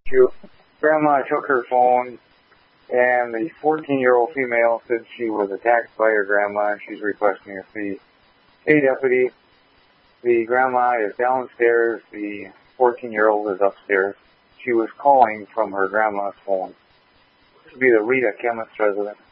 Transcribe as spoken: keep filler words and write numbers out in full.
She, Grandma took her phone, and the fourteen-year-old female said she was attacked by her grandma, and she's requesting a fee. Hey, deputy, the grandma is downstairs, the fourteen-year-old is upstairs. She was calling from her grandma's phone. This would be the Rita Chemist resident.